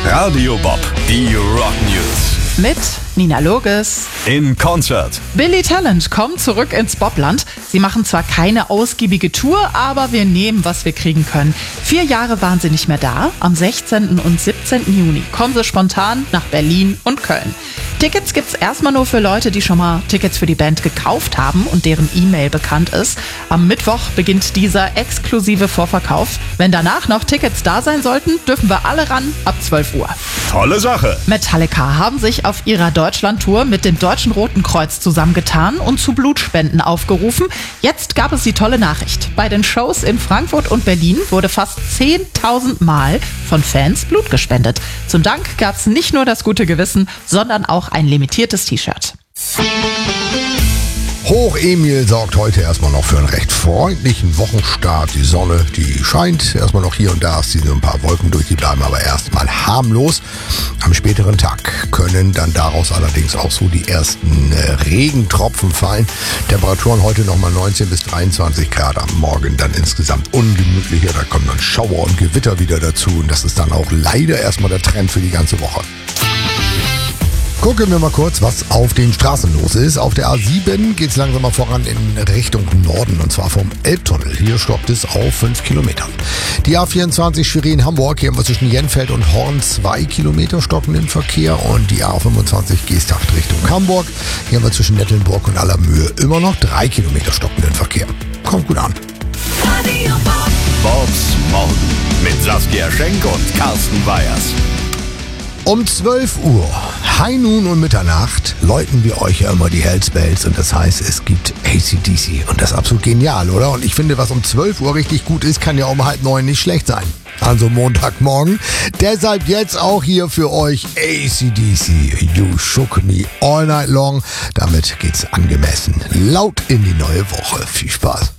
Radio Bob, die Rock News. Mit Nina Loges. In Concert. Billy Talent kommt zurück ins Bobland. Sie machen zwar keine ausgiebige Tour, aber wir nehmen, was wir kriegen können. 4 Jahre waren sie nicht mehr da. Am 16. und 17. Juni kommen sie spontan nach Berlin und Köln. Tickets gibt's erstmal nur für Leute, die schon mal Tickets für die Band gekauft haben und deren E-Mail bekannt ist. Am Mittwoch beginnt dieser exklusive Vorverkauf. Wenn danach noch Tickets da sein sollten, dürfen wir alle ran ab 12 Uhr. Tolle Sache. Metallica haben sich auf ihrer Deutschlandtour mit dem Deutschen Roten Kreuz zusammengetan und zu Blutspenden aufgerufen. Jetzt gab es die tolle Nachricht. Bei den Shows in Frankfurt und Berlin wurde fast 10.000 Mal von Fans Blut gespendet. Zum Dank gab es nicht nur das gute Gewissen, sondern auch ein limitiertes T-Shirt. Hoch Emil sorgt heute erstmal noch für einen recht freundlichen Wochenstart. Die Sonne, die scheint erstmal noch hier und da, es ziehen so ein paar Wolken durch, die bleiben aber erstmal harmlos. Am späteren Tag können dann daraus allerdings auch so die ersten Regentropfen fallen. Temperaturen heute nochmal 19 bis 23 Grad, am Morgen dann insgesamt ungemütlicher. Da kommen dann Schauer und Gewitter wieder dazu und das ist dann auch leider erstmal der Trend für die ganze Woche. Gucken wir mal kurz, was auf den Straßen los ist. Auf der A7 geht es langsam mal voran in Richtung Norden, und zwar vom Elbtunnel. Hier stoppt es auf 5 Kilometern. Die A24 Schwerin-Hamburg, hier haben wir zwischen Jenfeld und Horn 2 Kilometer stockenden Verkehr. Und die A25 Geesthacht Richtung Hamburg, hier haben wir zwischen Nettelnburg und Allermöhe immer noch 3 Kilometer stockenden Verkehr. Kommt gut an. Bobs Morgen mit Saskia Schenk und Carsten Weyers. Um 12 Uhr, High Noon und Mitternacht, läuten wir euch ja immer die Hells Bells und das heißt, es gibt AC/DC und das ist absolut genial, oder? Und ich finde, was um 12 Uhr richtig gut ist, kann ja um 8:30 nicht schlecht sein. Also Montagmorgen, deshalb jetzt auch hier für euch AC/DC, You Shook Me All Night Long. Damit geht's angemessen laut in die neue Woche. Viel Spaß.